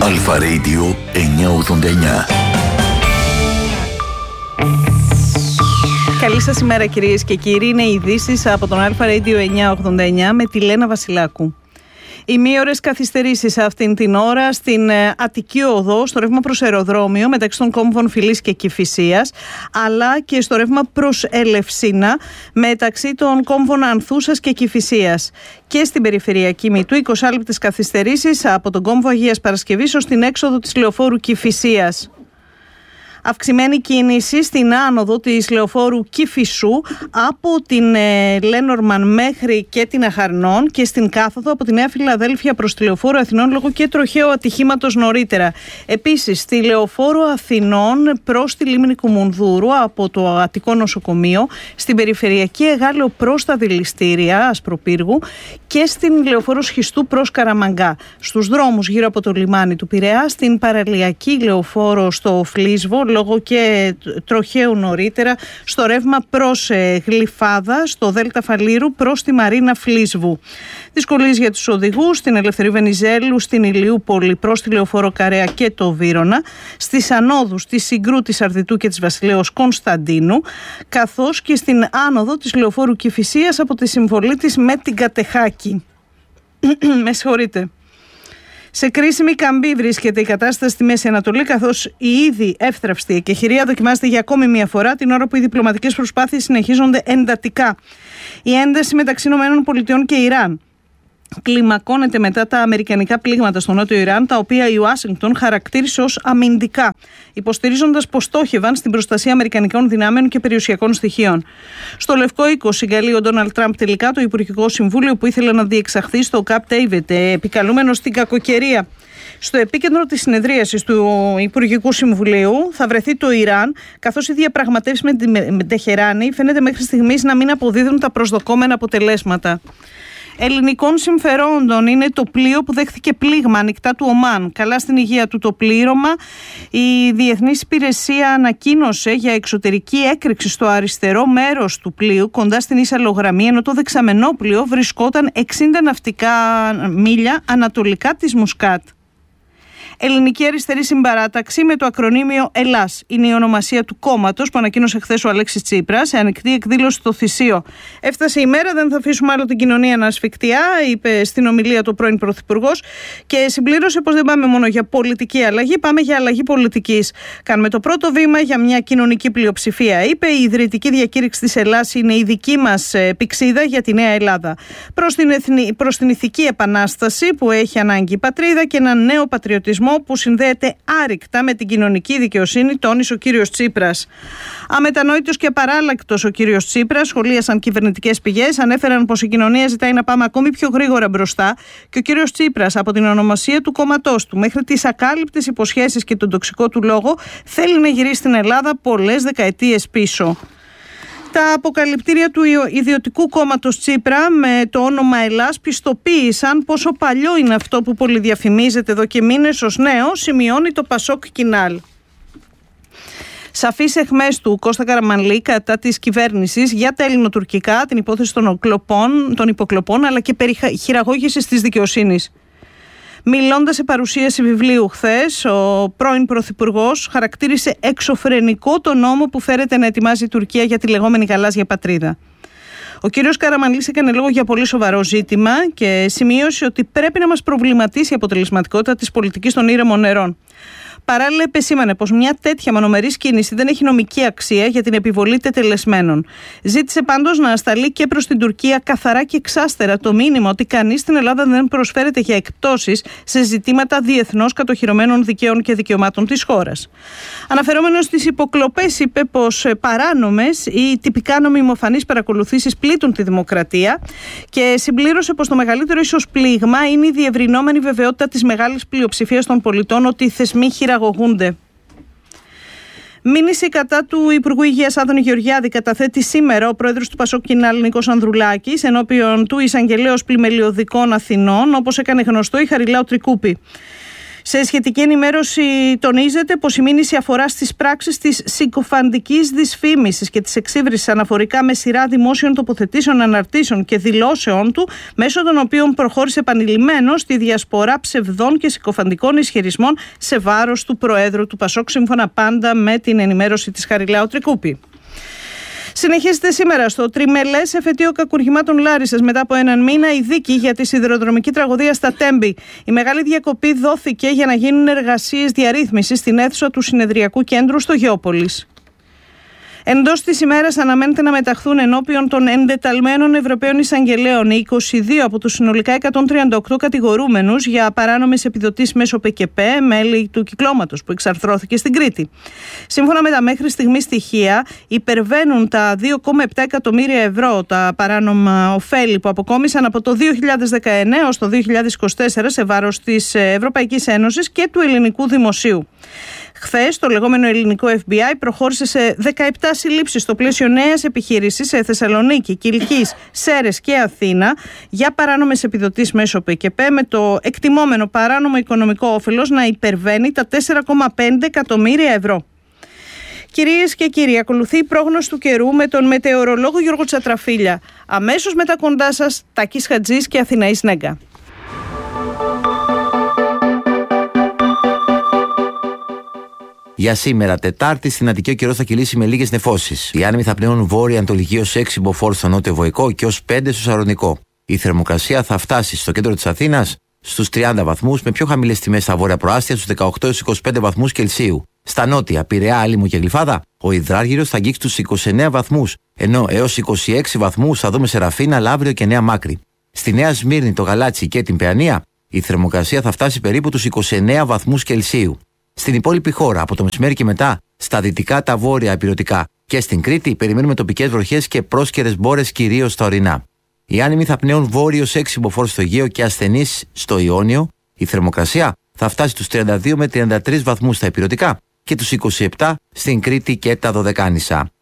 Αλφα Radio 989. Καλή σας ημέρα κυρίες και κύριοι. Είναι οι ειδήσεις από τον Αλφα Radio 989 με τη Λένα Βασιλάκου. Ημίωρες καθυστερήσεις αυτήν την ώρα στην Αττική Οδό, στο ρεύμα προς αεροδρόμιο μεταξύ των κόμβων Φυλής και Κηφισίας, αλλά και στο ρεύμα προς Ελευσίνα μεταξύ των κόμβων Ανθούσας και Κηφισίας. Και στην περιφερειακή Μητού 20 λεπτές καθυστερήσεις από τον κόμβο Αγίας Παρασκευής ως την έξοδο της λεωφόρου Κηφισίας. Αυξημένη κίνηση στην άνοδο της λεωφόρου Κηφισού από την Λένορμαν μέχρι και την Αχαρνών και στην κάθοδο από τη Νέα Φιλαδέλφια προς τη λεωφόρο Αθηνών λόγω και τροχαίου ατυχήματος νωρίτερα. Επίσης στη λεωφόρο Αθηνών προς τη Λίμνη Κουμουνδούρου από το Αττικό Νοσοκομείο, στην περιφερειακή Εγάλεο προς τα δηληστήρια Ασπροπύργου και στην λεωφόρο Σχιστού προς Καραμαγκά. Στους δρόμους γύρω από το λιμάνι του Πειραιά, στην παραλιακή λεωφόρο στο Φλίσβο λόγω και τροχαίου νωρίτερα, στο ρεύμα προς Γλυφάδα, στο Δέλτα Φαλήρου προς τη Μαρίνα Φλίσβου. Δυσκολίες για τους οδηγούς στην Ελευθερίου Βενιζέλου, στην Ηλιούπολη προς τη λεωφόρο Καρέα και το Βύρωνα, στις ανόδους της Συγκρού, της Αρδιτού και της Βασιλέως Κωνσταντίνου, καθώς και στην άνοδο της λεωφόρου Κηφισίας από τη συμβολή της με την Κατεχάκη. Με συγχωρείτε. Σε κρίσιμη καμπή βρίσκεται η κατάσταση στη Μέση Ανατολή, καθώς η ήδη εύθραυστη εκεχηρία δοκιμάζεται για ακόμη μία φορά την ώρα που οι διπλωματικές προσπάθειες συνεχίζονται εντατικά. Η ένταση μεταξύ ΗΠΑ και Ιράν κλιμακώνεται μετά τα αμερικανικά πλήγματα στο νότιο Ιράν, τα οποία η Ουάσιγκτον χαρακτήρισε ως αμυντικά, υποστηρίζοντας πως στόχευαν στην προστασία αμερικανικών δυνάμεων και περιουσιακών στοιχείων. Στο Λευκό Οίκο συγκαλεί ο Ντόναλντ Τραμπ τελικά το Υπουργικό Συμβούλιο που ήθελε να διεξαχθεί στο Camp David, επικαλούμενο στην κακοκαιρία. Στο επίκεντρο της συνεδρίασης του Υπουργικού Συμβουλίου θα βρεθεί το Ιράν, καθώς οι διαπραγματεύσεις με την Τεχεράνη φαίνεται μέχρι στιγμής να μην αποδίδουν τα προσδοκόμενα αποτελέσματα. Ελληνικών συμφερόντων είναι το πλοίο που δέχθηκε πλήγμα ανοιχτά του Ομάν. Καλά στην υγεία του το πλήρωμα. Η Διεθνής Υπηρεσία ανακοίνωσε για εξωτερική έκρηξη στο αριστερό μέρος του πλοίου, κοντά στην ίσαλογραμμή, ενώ το δεξαμενό πλοίο βρισκόταν 60 ναυτικά μίλια ανατολικά της Μουσκάτ. Ελληνική Αριστερή Συμπαράταξη με το ακρονίμιο ΕΛΑΣ είναι η ονομασία του κόμματος που ανακοίνωσε χθες ο Αλέξης Τσίπρας σε ανοιχτή εκδήλωση στο Θησίο. Έφτασε η μέρα, δεν θα αφήσουμε άλλο την κοινωνία να ασφικτιά, είπε στην ομιλία του πρώην Πρωθυπουργός και συμπλήρωσε πως δεν πάμε μόνο για πολιτική αλλαγή, πάμε για αλλαγή πολιτικής. Κάνουμε το πρώτο βήμα για μια κοινωνική πλειοψηφία, είπε. Η ιδρυτική διακήρυξη της ΕΛΑΣ είναι η δική μας πυξίδα για τη Νέα Ελλάδα. Προς την ηθική επανάσταση που έχει ανάγκη η πατρίδα και έναν νέο πατριωτισμό που συνδέεται άρρηκτα με την κοινωνική δικαιοσύνη, τόνισε ο κύριος Τσίπρας. Αμετανόητος και απαράλλακτος ο κύριος Τσίπρας, σχολίασαν κυβερνητικές πηγές, ανέφεραν πως η κοινωνία ζητάει να πάμε ακόμη πιο γρήγορα μπροστά και ο κύριος Τσίπρας, από την ονομασία του κόμματός του μέχρι τις ακάλυπτες υποσχέσεις και τον τοξικό του λόγο, θέλει να γυρίσει στην Ελλάδα πολλές δεκαετίες πίσω. Τα αποκαλυπτήρια του ιδιωτικού κόμματος Τσίπρα με το όνομα ΕΛΑΣ πιστοποίησαν πόσο παλιό είναι αυτό που πολυδιαφημίζεται εδώ και μήνες ως νέο, σημειώνει το Πασόκ Κινάλ. Σαφείς αιχμές του Κώστα Καραμανλή κατά της κυβέρνησης για τα ελληνοτουρκικά, την υπόθεση των υποκλοπών αλλά και περί χειραγώγησης της δικαιοσύνης. Μιλώντας σε παρουσίαση βιβλίου χθες, ο πρώην Πρωθυπουργός χαρακτήρισε εξωφρενικό το νόμο που φέρεται να ετοιμάζει η Τουρκία για τη λεγόμενη γαλάζια πατρίδα. Ο κύριος Καραμανλής έκανε λόγο για πολύ σοβαρό ζήτημα και σημείωσε ότι πρέπει να μας προβληματίσει η αποτελεσματικότητα της πολιτικής των ήρεμων νερών. Παράλληλα, επεσήμανε πως μια τέτοια μονομερής κίνηση δεν έχει νομική αξία για την επιβολή τετελεσμένων. Ζήτησε πάντως να ασταλεί και προς την Τουρκία καθαρά και εξάστερα το μήνυμα ότι κανείς στην Ελλάδα δεν προσφέρεται για εκπτώσεις σε ζητήματα διεθνώς κατοχυρωμένων δικαίων και δικαιωμάτων της χώρας. Αναφερόμενος στις υποκλοπές, είπε πως παράνομες ή τυπικά νομιμοφανείς παρακολουθήσεις πλήττουν τη δημοκρατία και συμπλήρωσε πως το μεγαλύτερο ίσως πλήγμα είναι η διευρυνόμενη βεβαιότητα της μεγάλης πλειοψηφίας των πολιτών ότι οι θεσμοί χειραγωγούνται. Μήνυση κατά του Υπουργού Υγείας Άδωνη Γεωργιάδη καταθέτει σήμερα ο πρόεδρος του Πασόκ Κινάλ Νίκος Ανδρουλάκης ενώπιον του Εισαγγελέως Πλημελιωδικών Αθηνών, όπως έκανε γνωστό η Χαριλάου Τρικούπη. Σε σχετική ενημέρωση τονίζεται πως η μήνυση αφορά στις πράξεις της συκοφαντικής δυσφήμισης και της εξύβρησης αναφορικά με σειρά δημόσιων τοποθετήσεων, αναρτήσεων και δηλώσεών του, μέσω των οποίων προχώρησε επανειλημμένος στη διασπορά ψευδών και συκοφαντικών ισχυρισμών σε βάρος του Προέδρου του Πασόκ, σύμφωνα πάντα με την ενημέρωση της Χαριλάου Τρικούπη. Συνεχίζεται σήμερα στο τριμελές εφετείο κακουργημάτων Λάρισσας μετά από έναν μήνα η δίκη για τη σιδηροδρομική τραγωδία στα Τέμπη. Η μεγάλη διακοπή δόθηκε για να γίνουν εργασίες διαρρύθμισης στην αίθουσα του συνεδριακού κέντρου στο Γεώπολης. Εντός της ημέρας αναμένεται να μεταχθούν ενώπιον των εντεταλμένων Ευρωπαίων Εισαγγελέων οι 22 από τους συνολικά 138 κατηγορούμενους για παράνομες επιδοτήσεις μέσω ΠΚΠ, μέλη του κυκλώματος που εξαρθρώθηκε στην Κρήτη. Σύμφωνα με τα μέχρι στιγμή στοιχεία, υπερβαίνουν τα 2,7 εκατομμύρια ευρώ τα παράνομα ωφέλη που αποκόμισαν από το 2019 ως το 2024 σε βάρος της Ευρωπαϊκής Ένωσης και του ελληνικού δημοσίου. Χθες, το λεγόμενο ελληνικό FBI προχώρησε σε 17 συλλήψεις στο πλαίσιο νέας επιχείρησης σε Θεσσαλονίκη, Κιλκής, Σέρρες και Αθήνα για παράνομες επιδοτήσεις μέσω ΠΚΠ, με το εκτιμόμενο παράνομο οικονομικό όφελος να υπερβαίνει τα 4,5 εκατομμύρια ευρώ. Κυρίες και κύριοι, ακολουθεί η πρόγνωση του καιρού με τον μετεωρολόγο Γιώργο Τσατραφίλια. Αμέσως μετά κοντά σας, Τάκης Χατζής και Αθηναής Νέγκα. Για σήμερα, Τετάρτη, στην Αττική ο καιρός θα κυλήσει με λίγες νεφώσεις. Οι άνεμοι θα πνέουν βόρεια-ανατολική ως 6 μποφόρ στο νότιο Βοϊκό και ως 5 στο Σαρονικό. Η θερμοκρασία θα φτάσει στο κέντρο της Αθήνας στους 30 βαθμούς, με πιο χαμηλές τιμές στα βόρεια προάστια στους 18-25 βαθμούς Κελσίου. Στα νότια, Πειραιά, Άλυμο και Γλυφάδα, ο υδράργυρος θα αγγίξει τους 29 βαθμούς, ενώ έως 26 βαθμούς θα δούμε Σεραφίνα, Λαύριο και Νέα Μάκρη. Στη Νέα Σμύρνη, το Γαλάτσι και την Παιανία, η θερμοκρασία θα φτάσει περίπου τους 29 βαθμούς Κελσίου. Στην υπόλοιπη χώρα, από το μεσημέρι και μετά, στα δυτικά, τα βόρεια ηπειρωτικά και στην Κρήτη, περιμένουμε τοπικές βροχές και πρόσκαιρες μπόρες κυρίως στα ορεινά. Οι άνεμοι θα πνέουν βόρειος 6 μποφόρ στο Αιγαίο και ασθενείς στο Ιόνιο. Η θερμοκρασία θα φτάσει τους 32 με 33 βαθμούς στα ηπειρωτικά και τους 27 στην Κρήτη και τα Δωδεκάνησα.